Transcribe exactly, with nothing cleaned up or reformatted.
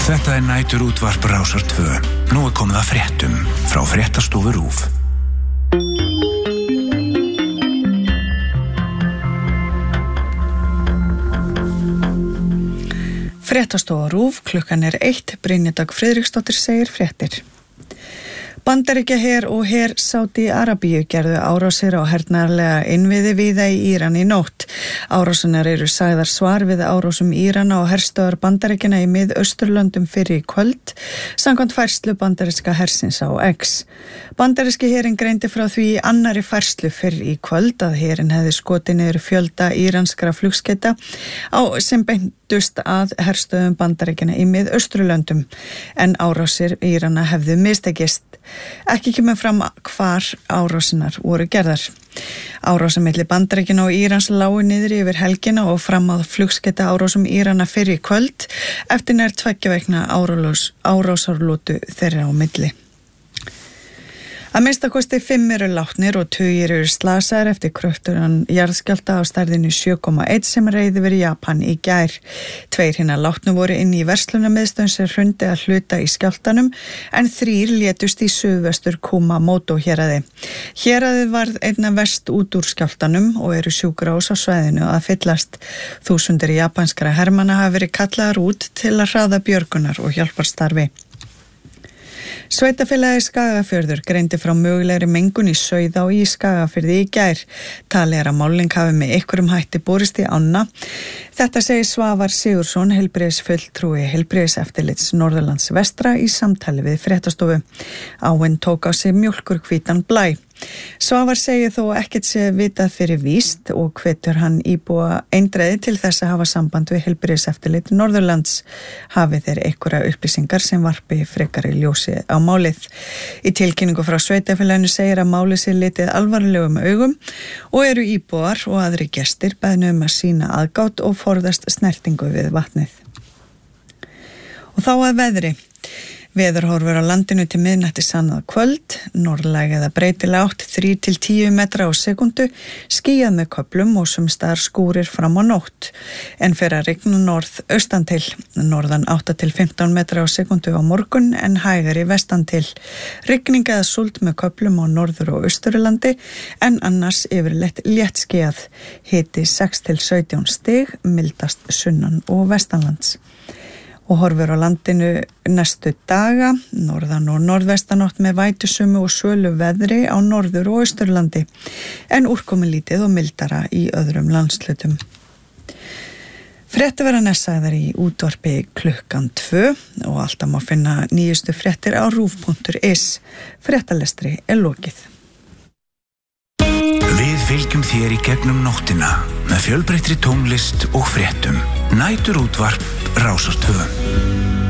Þetta er næturútvarp Rásar tvö. Nú er komið að fréttum frá fréttastofu RÚV. Fréttastofa RÚV, klukkan er eitt, Brynjadag Friðriksdóttir segir fréttir. Bandaríkjaher og her Sádi Arabíu gerðu árásir á hernaðarlega innviði víða í Íran í nótt. Árásunar eru sagðar svar við árásum Írana og herstöðar Bandaríkjanna í Mið-Austurlöndum fyrir í kvöld, samkvæmt færslu bandaríska hersins á X. Bandaríski herinn greindi frá því í annarri færslu fyrir í kvöld að herinn hefði skotið niður fjölda íranskra flugskeyta á sem beintust að herstöðum Bandaríkjanna í Mið-Austurlöndum, en árásir Írana hefðu mistekist. Ekki kemur fram hvar árásinar voru gerðar. Árásum milli Bandaríkjanna og Írans lágu niður yfir helgina og fram að flugskeyta árásum Írana fyrir í kvöld eftir nær tveggja vegna árásarlótu þeirra á milli. Að minnsta kosti fimm eru látnir og tugir eru slasaðir eftir kröftugan jarðskjálfta á stærðinu sjö komma eitt sem reið yfir Japan í gær. Tveir hinna látnu voru inn í verslunarmiðstöð sem hrundi að hluta í skjálftanum en þrír létust í suðvestur Kumamoto héraði. Héraðið varð einna verst út úr skjálftanum og eru sjúkrahús á svæðinu að fyllast. Þúsundir japanskra hermanna hafa verið kallaðar út til að hraða björgunar og hjálparstarfi. Sveitafélagið Skagafjörður greindi frá mögulegri mengun í Sauðá í Skagafirði í gær. Talið er að málning hafi með einhverjum hætti borist í ána. Þetta segir Svavar Sigurðsson, heilbrigðisfulltrúi heilbrigðiseftirlits Norðurlands vestra í samtali við fréttastofu. Áin tók á sig mjólkurhvítan blæ. Svavar segir þó ekkert sé vitað fyrir víst og hvetur hann íbúa eindreiði til þess að hafa samband við heilbrigðiseftirlit Norðurlands. Hafi þeir einhverja upplýsingar sem varpi frekari ljósi á málið. Í tilkynningu frá sveitafélaginu segir að málið sé litið alvarlegum augum og eru íbúar og aðri gestir beðnir um að sýna aðgát og forðast snertingu við vatnið. Og þá að veðri. Veðurhorfur á landinu til miðnætti annað kvöld, norðlæg eða breytileg átt þrír til tíu metra á sekundu, skýjað með köflum og sums staðar skúrir fram á nótt, en fer að rigna norðaustan til, norðan átta til fimmtán metra á sekundu á morgun en hægari vestan til. Rigning eða súld með köflum á norður- og austurlandi en annars yfirleitt léttskýjað, hiti sex til sautján stig, mildast sunnan og vestanlands. Og horfur á landinu næstu daga, norðan og norðvestanátt með vætusumu og svölu veðri á norður- og austurlandi, en úrkomulítið og mildara í öðrum landslutum. Fréttir verða næstsagðar í útvarpi klukkan tvö og alltaf má finna nýjustu fréttir á rúv punktur is. Fréttalestri er lokið. Við fylgjum þér í gegnum nóttina með fjölbreyttri tónlist og fréttum. Næturútvarp Rásar tvö.